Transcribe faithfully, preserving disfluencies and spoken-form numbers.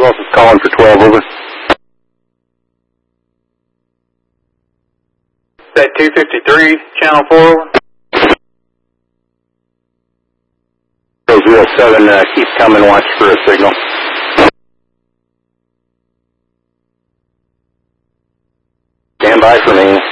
Roswell is calling for twelve, over. That two fifty-three, channel four, over. Roswell seven, uh, keep coming, watch for a signal. Stand by for me.